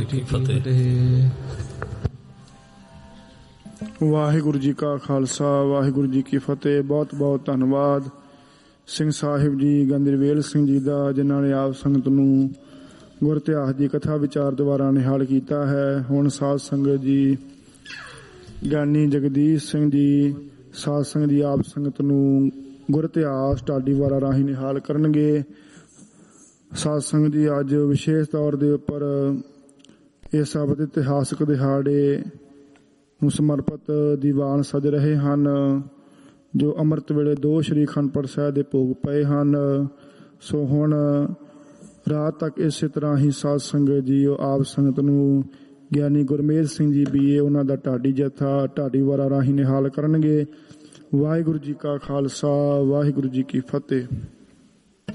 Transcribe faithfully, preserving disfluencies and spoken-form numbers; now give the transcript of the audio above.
ਜੀ ਕੀ ਫਤਿਹ। ਵਾਹਿਗੁਰੂ ਜੀ ਕਾ ਖਾਲਸਾ ਵਾਹਿਗੁਰੂ ਜੀ ਕੀ ਫਤਿਹ। ਬਹੁਤ ਬਹੁਤ ਧੰਨਵਾਦ ਸਿੰਘ ਸਾਹਿਬ ਜੀ, ਗੰਦਰਵੇਲ ਸਿੰਘ ਜੀ ਦਾ, ਜਿਨ੍ਹਾਂ ਨੇ ਆਪ ਸੰਗਤ ਨੂੰ ਗੁਰ ਇਤਿਹਾਸ ਦੀ ਕਥਾ ਵਿਚਾਰ ਦੁਆਰਾ ਨਿਹਾਲ ਕੀਤਾ ਹੈ। ਹੁਣ ਸਾਧ ਸੰਗਤ ਜੀ, ਗਿਆਨੀ ਜਗਦੀਸ਼ ਸਿੰਘ ਜੀ ਸਾਧ ਸੰਗਤ ਦੀ ਆਪ ਸੰਗਤ ਨੂੰ ਗੁਰ ਇਤਿਹਾਸ ਢਾਡੀ ਵਾਰਾ ਰਾਹੀਂ ਨਿਹਾਲ ਕਰਨਗੇ। ਸਾਧ ਸੰਗਤ ਜੀ, ਅੱਜ ਵਿਸ਼ੇਸ਼ ਤੌਰ ਦੇ ਉੱਪਰ ਇਹ ਸਬਦ ਇਤਿਹਾਸਕ ਦਿਹਾੜੇ ਨੂੰ ਸਮਰਪਿਤ ਦੀਵਾਨ ਸਜ ਰਹੇ ਹਨ, ਜੋ ਅੰਮ੍ਰਿਤ ਵੇਲੇ ਦੋ ਸ਼੍ਰੀ ਅਖੰਡ ਪਾਠ ਸਾਹਿਬ ਦੇ ਭੋਗ ਪਏ ਹਨ। ਸੋ ਹੁਣ ਰਾਤ ਤੱਕ ਇਸੇ ਤਰ੍ਹਾਂ ਹੀ ਸਾਧ ਸੰਗਤ ਜੀ ਆਪ ਸੰਗਤ ਨੂੰ ਗਿਆਨੀ ਗੁਰਮੇਲ ਸਿੰਘ ਜੀ ਬੀਏ ਉਹਨਾਂ ਦਾ ਢਾਡੀ ਜਥਾ ਢਾਡੀ ਵਾਰਾ ਰਾਹੀਂ ਨਿਹਾਲ ਕਰਨਗੇ। ਵਾਹਿਗੁਰੂ ਜੀ ਕਾ ਖਾਲਸਾ ਵਾਹਿਗੁਰੂ ਜੀ ਕੀ ਫਤਿਹ।